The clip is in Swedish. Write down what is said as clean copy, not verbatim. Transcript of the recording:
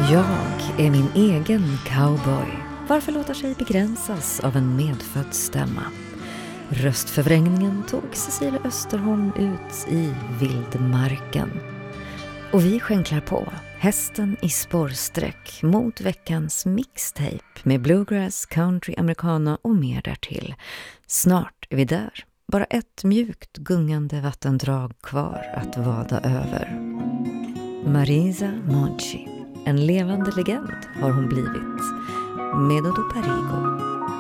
Jag är min egen cowboy. Varför låta sig begränsas av en medfödd stämma? Röstförvrängningen tog Cecilia Österholm ut i vildmarken. Och vi skänklar på hästen i spårsträck mot veckans mixtape med bluegrass, country, americana och mer därtill. Snart är vi där. Bara ett mjukt gungande vattendrag kvar att vada över. Marisa Monchi. En levande legend har hon blivit. Método Perigo.